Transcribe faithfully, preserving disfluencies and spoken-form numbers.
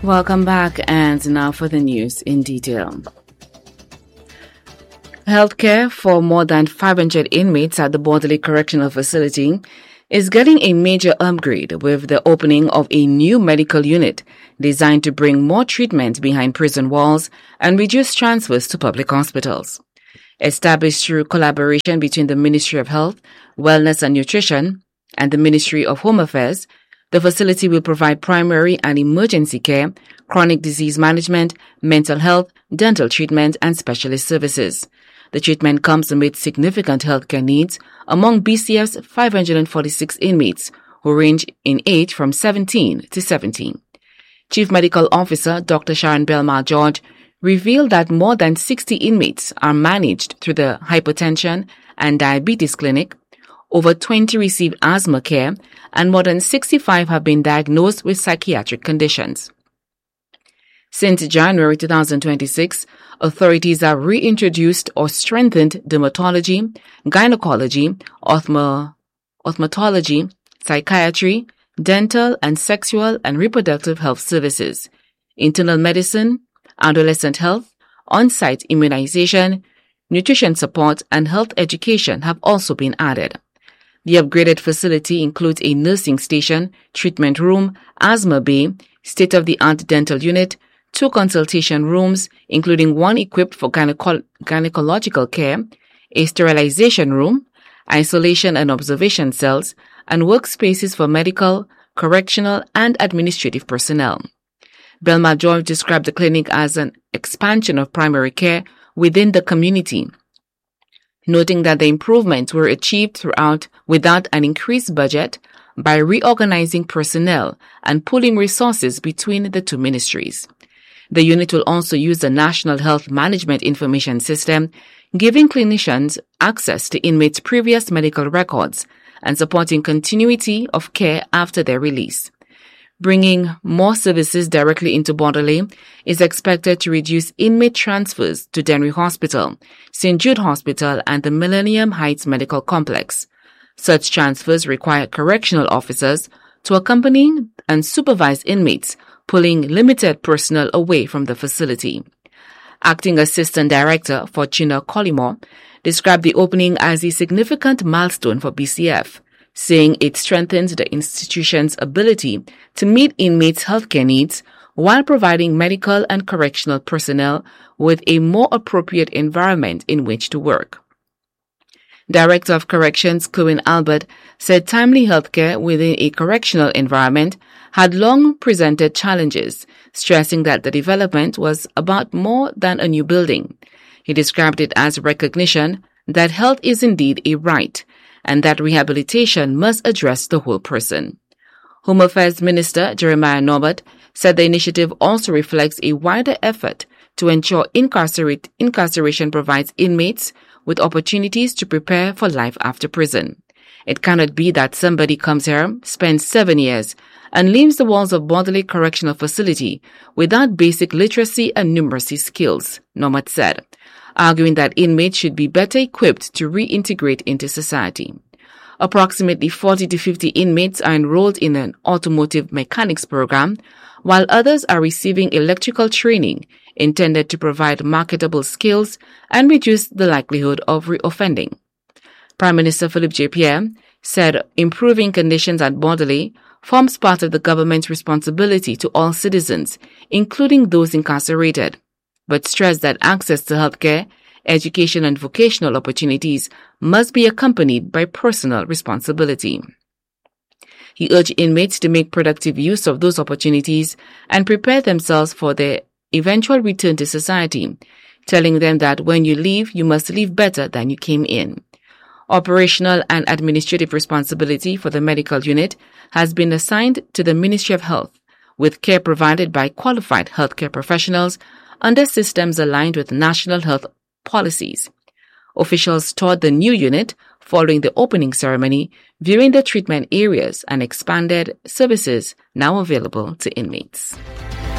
Welcome back, and now for the news in detail. Healthcare for more than five hundred inmates at the Bordelais Correctional Facility is getting a major upgrade with the opening of a new medical unit designed to bring more treatment behind prison walls and reduce transfers to public hospitals. Established through collaboration between the Ministry of Health, Wellness and Nutrition and the Ministry of Home Affairs, the facility will provide primary and emergency care, chronic disease management, mental health, dental treatment, and specialist services. The treatment comes amid significant healthcare needs among B C F's five hundred forty-six inmates, who range in age from seventeen to seventy. Chief Medical Officer Doctor Sharon Belmar-George revealed that more than sixty inmates are managed through the Hypertension and Diabetes Clinic, over twenty receive asthma care, and more than sixty-five have been diagnosed with psychiatric conditions. Since January twenty twenty-six, authorities have reintroduced or strengthened dermatology, gynecology, ophthalmo- ophthalmology, psychiatry, dental and sexual and reproductive health services, internal medicine, adolescent health, on-site immunization, nutrition support, and health education have also been added. The upgraded facility includes a nursing station, treatment room, asthma bay, state-of-the-art dental unit, two consultation rooms, including one equipped for gyneco- gynecological care, a sterilization room, isolation and observation cells, and workspaces for medical, correctional, and administrative personnel. Belmar-George described the clinic as an expansion of primary care within the community, noting that the improvements were achieved throughout without an increased budget by reorganizing personnel and pooling resources between the two ministries. The unit will also use the National Health Management Information System, giving clinicians access to inmates' previous medical records and supporting continuity of care after their release. Bringing more services directly into Bordelais is expected to reduce inmate transfers to Dennery Hospital, Saint Jude Hospital, and the Millennium Heights Medical Complex. Such transfers require correctional officers to accompany and supervise inmates, pulling limited personnel away from the facility. Acting Assistant Director Fortuna Collymore described the opening as a significant milestone for B C F, saying it strengthens the institution's ability to meet inmates' healthcare needs while providing medical and correctional personnel with a more appropriate environment in which to work. Director of Corrections Chloe Albert said timely healthcare within a correctional environment had long presented challenges, stressing that the development was about more than a new building. He described it as recognition that health is indeed a right, and that rehabilitation must address the whole person. Home Affairs Minister Jeremiah Norbert said the initiative also reflects a wider effort to ensure incarcerate, incarceration provides inmates with opportunities to prepare for life after prison. It cannot be that somebody comes here, spends seven years, and leaves the walls of Bordelais Correctional Facility without basic literacy and numeracy skills, Norbert said, arguing that inmates should be better equipped to reintegrate into society. Approximately forty to fifty inmates are enrolled in an automotive mechanics program, while others are receiving electrical training intended to provide marketable skills and reduce the likelihood of reoffending. Prime Minister Philippe J. said improving conditions at Bordelais forms part of the government's responsibility to all citizens, including those incarcerated, but stressed that access to healthcare, education and vocational opportunities must be accompanied by personal responsibility. He urged inmates to make productive use of those opportunities and prepare themselves for their eventual return to society, telling them that when you leave, you must leave better than you came in. Operational and administrative responsibility for the medical unit has been assigned to the Ministry of Health, with care provided by qualified healthcare professionals under systems aligned with national health policies. Officials toured the new unit following the opening ceremony, viewing the treatment areas and expanded services now available to inmates.